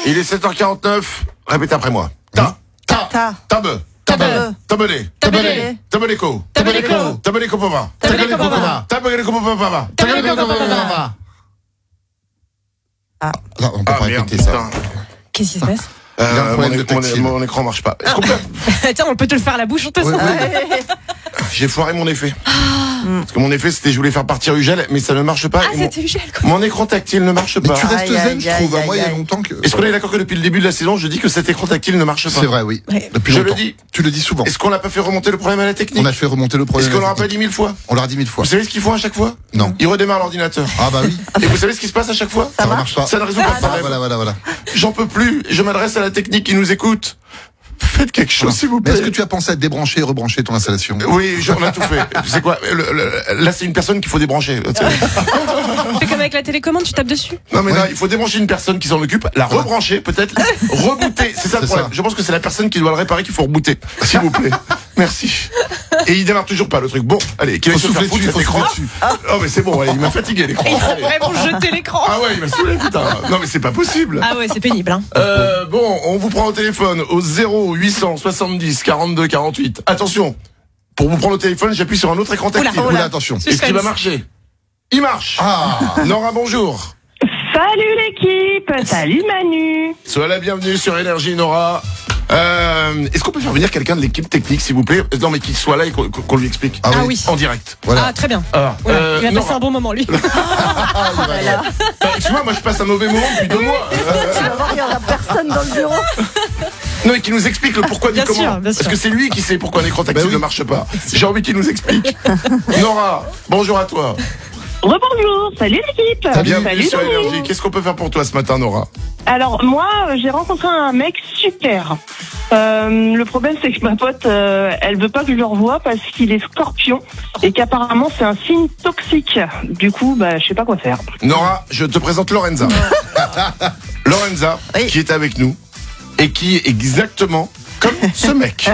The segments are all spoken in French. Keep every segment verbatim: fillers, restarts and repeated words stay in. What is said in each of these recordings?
Il est sept heures quarante-neuf. Répétez après moi. Ta, ta, Ta. tabe, Tabe. tabelé, Tabelé. tabeleko, Tabeleko. tabeleko papa, Tabeleko papa. tabeleko papa. Tabeleko papa. Ah. Non, on peut Ah pas merde, répéter ça. putain. Qu'est-ce qui se passe? Euh, Il y a un mon, problème de mon- tactile. mon écran marche pas. Est-ce qu'on peut- Tiens, on peut te le faire à la bouche, on te sent. J'ai foiré mon effet. Parce que mon effet, c'était je voulais faire partir Ugel, mais ça ne marche pas. Ah, et mon, c'était Ugel, quoi. mon écran tactile ne marche Mais pas. tu restes Aïe, zen, aïe, je trouve. aïe, Moi, il y a aïe. longtemps que. Est-ce qu'on est d'accord que depuis le début de la saison, je dis que cet écran tactile ne marche pas? C'est vrai, oui. Ouais. Depuis Je longtemps. le dis. Tu le dis souvent. Est-ce qu'on n'a pas fait remonter le problème à la technique? On a fait remonter le problème. Est-ce qu'on l'aura pas dit mille fois? On l'a dit mille fois. Vous savez ce qu'ils font à chaque fois? Non. Ils redémarrent l'ordinateur. Ah bah oui. Et vous savez ce qui se passe à chaque fois? Ça ne marche pas. Ça ne résout pas le Ah, problème. voilà, voilà, voilà. J'en peux plus. Je m'adresse à la technique qui nous écoute. Faites quelque chose, s'il vous Mais plaît. est-ce que tu as pensé à débrancher et rebrancher ton installation? Oui, je- on a tout fait. C'est quoi le- le- Là, c'est une personne qu'il faut débrancher. Fais comme avec la télécommande, tu tapes dessus. Non, mais Ouais. là, il faut débrancher une personne qui s'en occupe, la rebrancher, peut-être, rebooter. C'est ça le C'est problème. ça. Je pense que c'est la personne qui doit le réparer qu'il faut rebooter. S'il vous plaît. Merci. Et il démarre toujours pas le truc. Bon, allez, qui va Faut se faire souffler foutre dessus, cet faut écran? souffler dessus. Oh, mais c'est bon, allez, il m'a fatigué l'écran. Il a Allez. vraiment jeté l'écran. Ah ouais, il m'a saoulé, putain. Non, mais c'est pas possible. Ah ouais, c'est pénible, hein. Euh, bon, on vous prend au téléphone au zéro huit cent soixante-dix quarante-deux quarante-huit. Attention, pour vous prendre au téléphone, j'appuie sur un autre écran tactile. Oula, Oula, attention. Est-ce qu'il va marcher? Il marche. Ah. Nora, bonjour. Salut l'équipe, salut Manu. Sois la bienvenue sur Énergie, Nora. Euh, est-ce qu'on peut faire venir quelqu'un de l'équipe technique, s'il vous plaît? Non, mais qu'il soit là et qu'on qu'on lui explique. Ah oui. Ah oui. En direct. Voilà. Ah, très bien. Ah, Oula, euh, il va Nora. passer un bon moment, lui. Euh, Excuse-moi, moi je passe un mauvais moment depuis deux mois. Euh, Tu vas voir, il n'y aura personne dans le bureau. non, et qu'il nous explique le pourquoi du Bien comment. sûr, bien Parce sûr. que c'est lui qui sait pourquoi un écran tactile Bah oui. ne marche pas. J'ai envie qu'il nous explique. Nora, bonjour à toi. Rebonjour, salut l'équipe. Bienvenue Salut sur Manu. Énergie. Qu'est-ce qu'on peut faire pour toi ce matin, Nora? Alors moi, euh, j'ai rencontré un mec super. Euh, le problème, c'est que ma pote, euh, elle veut pas que je le revoie parce qu'il est scorpion et qu'apparemment c'est un signe toxique. Du coup, bah, je sais pas quoi faire. Nora, je te présente Lorenza. Lorenza, Oui. qui est avec nous et qui est exactement comme ce mec.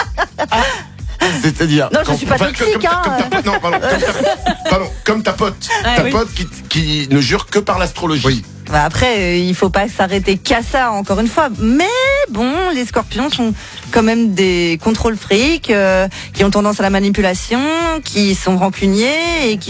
C'est-à-dire... Non, je quand- suis pas enfin, toxique, comme ta- hein. comme ta pote- non, pardon, comme ta, pardon, comme ta pote. Ah, ta oui. pote qui, qui ne jure que par l'astrologie. Oui. Bah après, euh, il faut pas s'arrêter qu'à ça, encore une fois. Mais bon, les scorpions sont quand même des contrôles frics, euh, qui ont tendance à la manipulation, qui sont rancuniers et qui